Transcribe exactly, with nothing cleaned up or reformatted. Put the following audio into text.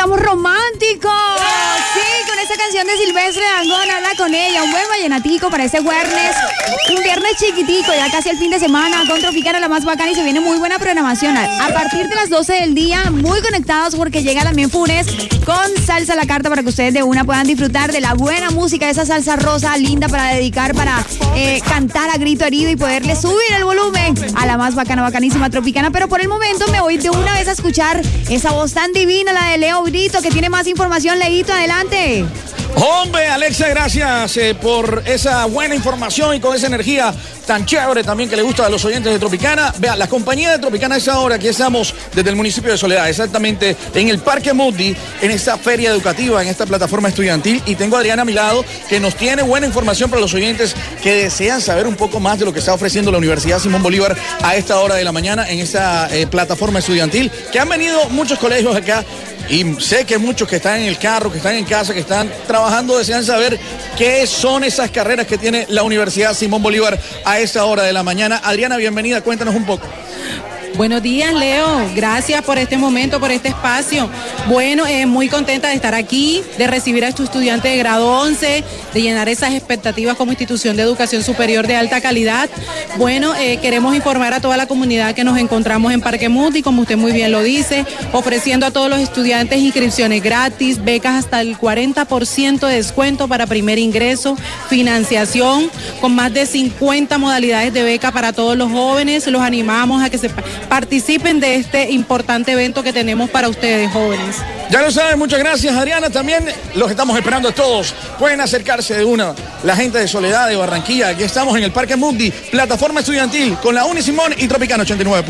estamos románticos. Sí, con esa canción de Silvestre Dangond, Habla con ella. Un buen vallenatico para este viernes. Un viernes chiquitico, ya casi el fin de semana. Con Tropicana, la más bacana, y se viene muy buena programación. A partir de las doce del día, muy conectados porque llega también Funes con Salsa a la Carta para que ustedes de una puedan disfrutar de la buena música, de esa salsa rosa linda para dedicar, para eh, cantar a grito herido y poderle subir el volumen a la más bacana, bacanísima Tropicana. Pero por el momento me voy de una vez a escuchar esa voz tan divina, la de Leo Brito, que tiene más información. Leito, adelante. Hombre, Alexa, gracias eh, por esa buena información y con esa energía tan chévere también que le gusta a los oyentes de Tropicana. Vean, la compañía de Tropicana es ahora, aquí estamos desde el municipio de Soledad, exactamente en el Parque Moody, en esta feria educativa, en esta plataforma estudiantil. Y tengo a Adriana a mi lado, que nos tiene buena información para los oyentes que desean saber un poco más de lo que está ofreciendo la Universidad Simón Bolívar a esta hora de la mañana en esta eh, plataforma estudiantil, que han venido muchos colegios acá. Y sé que muchos que están en el carro, que están en casa, que están trabajando, desean saber qué son esas carreras que tiene la Universidad Simón Bolívar a esta hora de la mañana. Adriana, bienvenida, cuéntanos un poco. Buenos días, Leo. Gracias por este momento, por este espacio. Bueno, eh, muy contenta de estar aquí, de recibir a estos estudiantes de grado once, de llenar esas expectativas como institución de educación superior de alta calidad. Bueno, eh, queremos informar a toda la comunidad que nos encontramos en Parque Moody, como usted muy bien lo dice, ofreciendo a todos los estudiantes inscripciones gratis, becas hasta el cuarenta por ciento de descuento para primer ingreso, financiación, con más de cincuenta modalidades de beca para todos los jóvenes. Los animamos a que se participen de este importante evento que tenemos para ustedes, jóvenes. Ya lo saben, muchas gracias, Adriana. También los estamos esperando a todos. Pueden acercarse de una, la gente de Soledad, de Barranquilla. Aquí estamos en el Parque Moody, plataforma estudiantil, con la Unisimón y Tropicana ochenta y nueve.